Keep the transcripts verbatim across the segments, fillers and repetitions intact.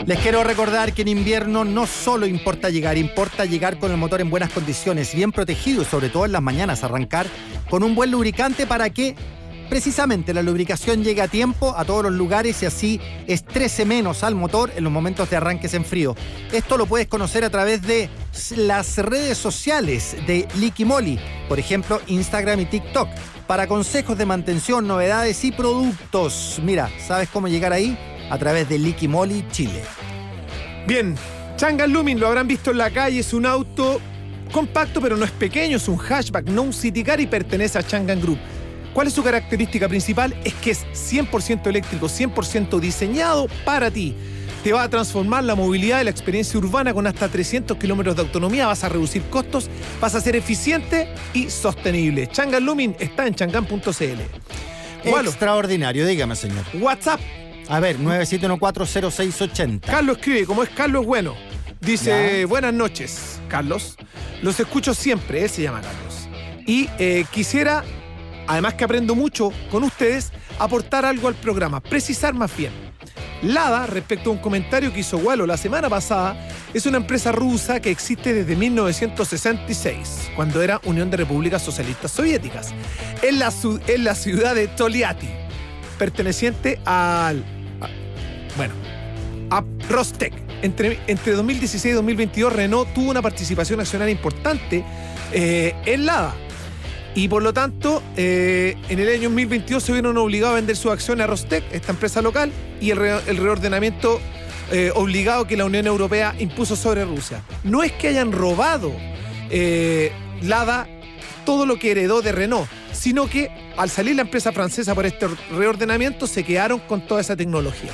Les quiero recordar que en invierno no solo importa llegar, importa llegar con el motor en buenas condiciones, bien protegido y sobre todo en las mañanas arrancar con un buen lubricante para que precisamente la lubricación llegue a tiempo a todos los lugares y así estrese menos al motor en los momentos de arranques en frío. Esto lo puedes conocer a través de las redes sociales de Liqui Moly, por ejemplo Instagram y TikTok. Para consejos de mantención, novedades y productos, mira, ¿sabes cómo llegar ahí? A través de Liqui Moly Chile. Bien, Changan Lumin, lo habrán visto en la calle, es un auto compacto pero no es pequeño, es un hatchback, no un city car y pertenece a Changan Group. ¿Cuál es su característica principal? Es que es cien por ciento eléctrico, cien por ciento diseñado para ti. Te va a transformar la movilidad y la experiencia urbana con hasta trescientos kilómetros de autonomía, vas a reducir costos, vas a ser eficiente y sostenible. Changan Lumin está en changan punto c l. Bueno, extraordinario, dígame, señor. WhatsApp. A ver, nueve siete uno cuatro cero seis ocho cero. Carlos escribe, como es Carlos Bueno. Dice, Ya. buenas noches, Carlos. Los escucho siempre, él se llama Carlos. Y eh, quisiera, además que aprendo mucho con ustedes, aportar algo al programa, precisar más bien. Lada, respecto a un comentario que hizo Walo la semana pasada, es una empresa rusa que existe desde mil novecientos sesenta y seis, cuando era Unión de Repúblicas Socialistas Soviéticas, en la, su- en la ciudad de Toliati, perteneciente al... a- bueno, a Rostec. Entre, entre dos mil dieciséis y dos mil veintidós, Renault tuvo una participación accionaria importante eh, en Lada. Y por lo tanto, eh, en el año dos mil veintidós se vieron obligados a vender sus acciones a Rostec, esta empresa local, y el, re, el reordenamiento eh, obligado que la Unión Europea impuso sobre Rusia. No es que hayan robado eh, Lada todo lo que heredó de Renault, sino que al salir la empresa francesa por este reordenamiento se quedaron con toda esa tecnología.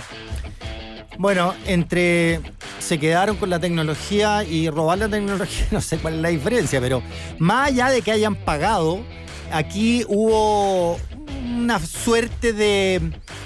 Bueno, entre se quedaron con la tecnología y robar la tecnología, no sé cuál es la diferencia, pero más allá de que hayan pagado, aquí hubo una suerte de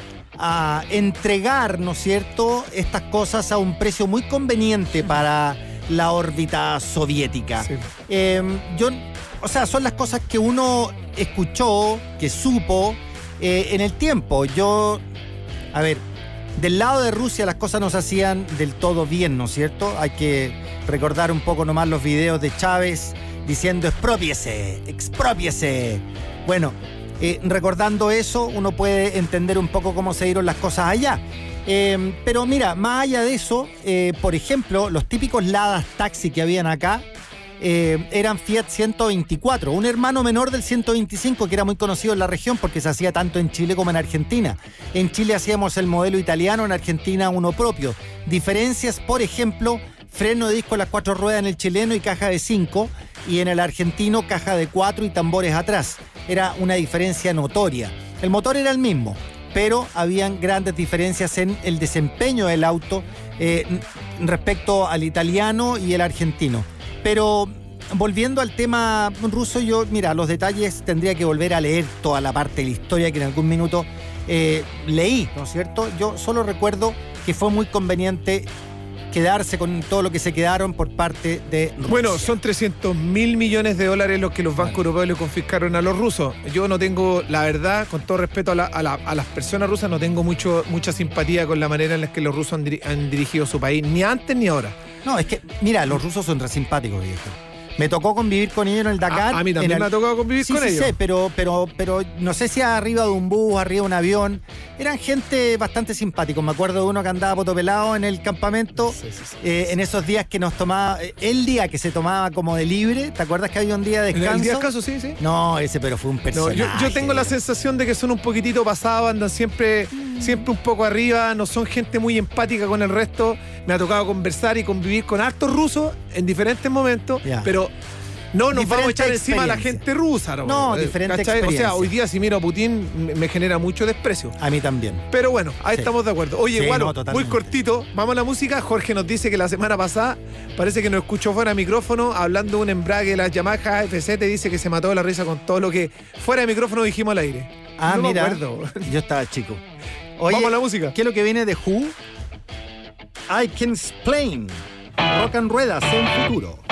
uh, entregar, ¿no es cierto?, estas cosas a un precio muy conveniente para la órbita soviética. Sí. Eh, yo, o sea, son las cosas que uno escuchó, que supo eh, en el tiempo. Yo, a ver, del lado de Rusia las cosas no se hacían del todo bien, ¿no es cierto? Hay que recordar un poco nomás los videos de Chávez diciendo expropiese, expropiese. Bueno, eh, recordando eso uno puede entender un poco cómo se dieron las cosas allá. Eh, pero mira, más allá de eso, eh, por ejemplo, los típicos Ladas Taxi que habían acá, Eh, eran Fiat ciento veinticuatro, un hermano menor del ciento veinticinco que era muy conocido en la región porque se hacía tanto en Chile como en Argentina. En Chile hacíamos el modelo italiano, en Argentina uno propio. Diferencias, por ejemplo, freno de disco en las cuatro ruedas en el chileno y caja de cinco, y en el argentino caja de cuatro y tambores atrás. Era una diferencia notoria. El motor era el mismo, pero habían grandes diferencias en el desempeño del auto eh, respecto al italiano y el argentino. Pero volviendo al tema ruso, yo, mira, los detalles tendría que volver a leer toda la parte de la historia que en algún minuto eh, leí, ¿no es cierto? Yo solo recuerdo que fue muy conveniente quedarse con todo lo que se quedaron por parte de Rusia. Bueno, son trescientos mil millones de dólares los que los bancos Bueno. europeos le confiscaron a los rusos. Yo no tengo, la verdad, con todo respeto a, la, a, la, a las personas rusas, no tengo mucho, mucha simpatía con la manera en la que los rusos han, diri- han dirigido su país, ni antes ni ahora. No, es que, mira, los rusos son re simpáticos, viejo. Me tocó convivir con ellos en el Dakar. A, a mí también en me el... ha tocado convivir sí, con sí, ellos. Sí, pero, pero, pero no sé si arriba de un bus, arriba de un avión. Eran gente bastante simpáticos. Me acuerdo de uno que andaba potopelado en el campamento. Sí, sí, sí. Eh, en esos días que nos tomaba, el día que se tomaba como de libre. ¿Te acuerdas que había un día de ¿En descanso? el día de descanso? Sí, sí. No, ese pero fue un No, personaje. yo, yo tengo la sensación de que son un poquitito pasados, andan siempre, siempre un poco arriba, no son gente muy empática con el resto. Me ha tocado conversar y convivir con hartos rusos en diferentes momentos, Ya. pero no nos Diferente vamos a echar encima a la experiencia. gente rusa. No, No, Eh, diferente ¿cachai? O experiencia. sea, hoy día si miro a Putin me, me genera mucho desprecio. A mí también. Pero bueno, ahí Sí. estamos de acuerdo. Oye, Sí, Gualo, no, muy totalmente. cortito, vamos a la música. Jorge nos dice que la semana pasada parece que nos escuchó fuera de micrófono hablando de un embrague de las Yamaha F C. Te dice que se mató de la risa con todo lo que fuera de micrófono dijimos al aire. Ah, no mira. me acuerdo. Yo estaba chico. Oye, Vamos a la música. ¿qué es lo que viene de Who? I Can Explain. Rock and Ruedas en futuro.